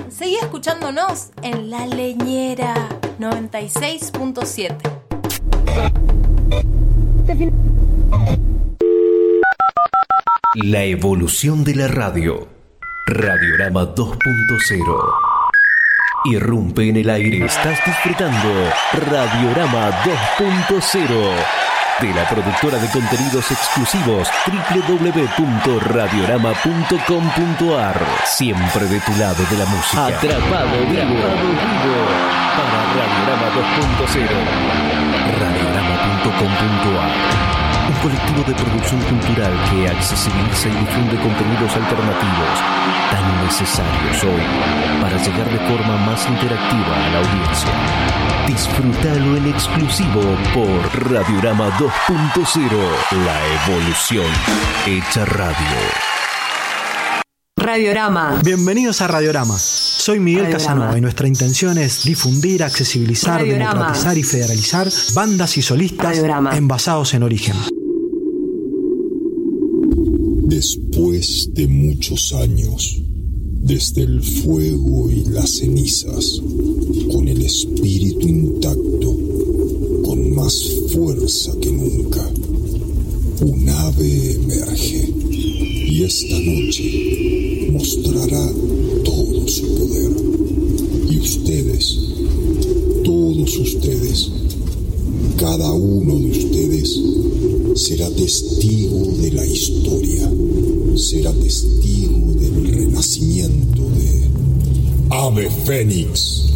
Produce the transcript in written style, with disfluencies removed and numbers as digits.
Seguí escuchándonos en La Leñera 96.7. La evolución de la radio. Radiorama 2.0. Irrumpe en el aire. Estás disfrutando Radiorama 2.0 de la productora de contenidos exclusivos www.radiorama.com.ar. Siempre de tu lado de la música. Atrapado vivo para Radiorama 2.0. Radiorama.com.ar. Un colectivo de producción cultural que accesibiliza y difunde contenidos alternativos tan necesarios hoy para llegar de forma más interactiva a la audiencia. Disfrútalo en exclusivo por Radiorama 2.0, la evolución hecha radio. Radiorama. Bienvenidos a Radiorama. Soy Miguel Casanova y nuestra intención es difundir, accesibilizar, democratizar y federalizar bandas y solistas envasados en origen. Después de muchos años, desde el fuego y las cenizas, con el espíritu intacto, con más fuerza que nunca, un ave emerge y esta noche mostrará todo su poder. Y ustedes, todos ustedes, cada uno de ustedes será testigo de la historia, será testigo del renacimiento de Ave Fénix.